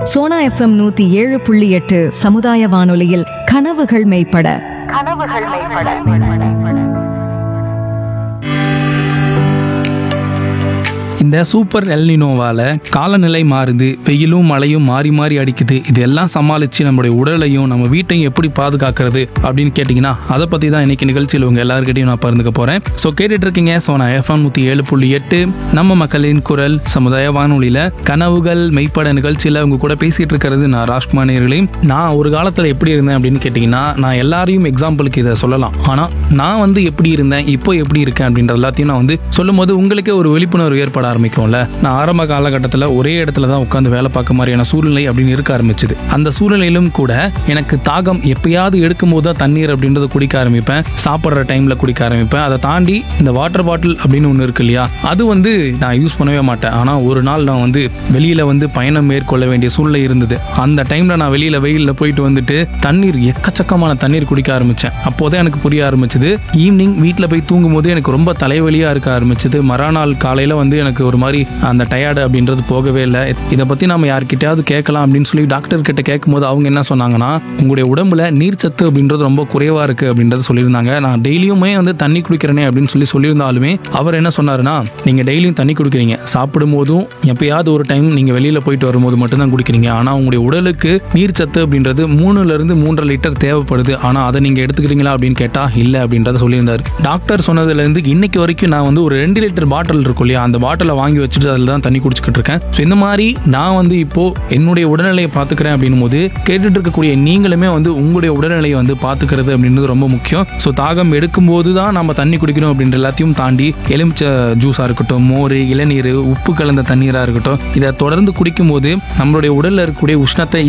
Sona FM 107.8 சமுதாய வானொலியில் கனவுகள் மெய்ப்பட. இந்த சூப்பர் எல்னினோவால காலநிலை மாறுது, வெயிலும் மழையும் மாறி மாறி அடிக்குது. இதெல்லாம் சமாளிச்சு நம்மளுடைய உடலையும் நம்ம வீட்டையும் எப்படி பாதுகாக்கிறது அப்படின்னு கேட்டிங்கன்னா அதை பற்றி தான் இன்னைக்கு நிகழ்ச்சியில் உங்கள் எல்லாருக்கிட்டையும் நான் பகிர்ந்துக்க போகிறேன். ஸோ கேட்டுட்டு இருக்கீங்க சோனா எஃப்எம் 107.8 நம்ம மக்களின் குரல் சமுதாய வானொலியில் கனவுகள் மெய்ப்பட நிகழ்ச்சியில் உங்க கூட பேசிட்டு இருக்கிறது நான் ராஜ்குமார் நேயர்களே. நான் ஒரு காலத்தில் எப்படி இருந்தேன் அப்படின்னு கேட்டிங்கன்னா, நான் எல்லாரையும் எக்ஸாம்பிளுக்கு இதை சொல்லலாம். ஆனால் நான் எப்படி இருந்தேன், இப்போ எப்படி இருக்கேன் அப்படின்ற எல்லாத்தையும் நான் சொல்லும் போது உங்களுக்கே ஒரு விழிப்புணர்வு ஏற்பட ஆரம்பிக்கும்ல. நான் ஆரம்ப காலகட்டத்தில் ஒரே இடத்துல தான் உட்காந்து வேலை பார்க்க மாதிரியான சூழ்நிலை அப்படின்னு இருக்க ஆரம்பிச்சது. அந்த சூழ்நிலையிலும் கூட எனக்கு தாகம் எப்பயாவது எடுக்கும் போது தான் தண்ணீர் அப்படின்றத குடிக்க ஆரம்பிப்பேன். சாப்பிட்ற டைம்ல குடிக்க ஆரம்பிப்பேன். அதை தாண்டி இந்த வாட்டர் பாட்டில் அப்படின்னு ஒன்று இருக்கு இல்லையா, அது நான் யூஸ் பண்ணவே மாட்டேன். ஆனால் ஒரு நாள் நான் வெளியில பயணம் மேற்கொள்ள வேண்டிய சூழ்நிலை இருந்தது. அந்த டைம்ல நான் வெயிலில் போயிட்டு தண்ணீர் எக்கச்சக்கமான தண்ணீர் குடிக்க ஆரம்பிச்சேன். அப்போதான் எனக்கு புரிய ஆரம்பிச்சது. ஈவினிங் வீட்டில் போய் தூங்கும் போது எனக்கு ரொம்ப தலைவலியா இருக்க ஆரம்பிச்சது. மறுநாள் காலையில எனக்கு ஒரு மாதிரி அந்த டயர்டு அப்படின்றது போகவே இல்லை. இதை பத்தி நம்ம யார்கிட்டயாவது கேட்கலாம் அப்படின்னு சொல்லி டாக்டர் கிட்ட கேட்கும்போது அவங்க என்ன சொன்னாங்கன்னா, உங்களுடைய உடம்புல நீர்ச்சத்து அப்படின்றது ரொம்ப குறைவா இருக்கு அப்படின்றது சொல்லியிருந்தாங்க. நான் டெய்லியுமே தண்ணி குடிக்கிறேனே அப்படின்னு சொல்லியிருந்தாலுமே அவர் என்ன சொன்னாருன்னா, நீங்க டெய்லியும் தண்ணி குடிக்கிறீங்க, சாப்பிடும் போதும் எப்பயாவது ஒரு டைம் நீங்க வெளியில போயிட்டு வரும்போது மட்டும்தான் குடிக்கிறீங்க. ஆனா உங்களுடைய உடலுக்கு நீர்ச்சத்து அப்படின்றது 3-3.5 லிட்டர் தேவைப்படுது. ஆனா அதை நீங்க எடுத்துக்கிறீங்களா அப்படின்னு கேட்டா இல்ல அப்படின்றத சொல்லியிருந்தாரு. டாக்டர் சொன்னதுல இருந்து இன்னைக்கு வரைக்கும் நான் ஒரு 2 லிட்டர் பாட்டில் இருக்கும் இல்லையா, அந்த பாட்டிலை வாங்கி வச்சுட்டு அதில் தான் தண்ணி குடிச்சுக்கிட்டு இருக்கேன். ஸோ இந்த மாதிரி நான் இப்போ என்னுடைய உடல்நிலையை பார்த்துக்கிறேன் அப்படின்னும் போது கேட்டுட்டு இருக்கக்கூடிய நீங்களுமே உங்களுடைய உடல்நிலையை பார்த்துக்கிறது அப்படின்றது ரொம்ப முக்கியம். ஸோ தாகம் எடுக்கும் போது தான் நம்ம தண்ணி குடிக்கணும் அப்படின்ற எல்லாத்தையும் தாண்டி எலுமிச்சை ஜூஸாக இருக்கட்டும், மோர், இளநீர், உப்பு கலந்த தண்ணீராக இருக்கட்டும், இதை தொடர்ந்து குடிக்கும் போது நம்மளுடைய உடலில் இருக்கக்கூடிய உஷ்ணத்தை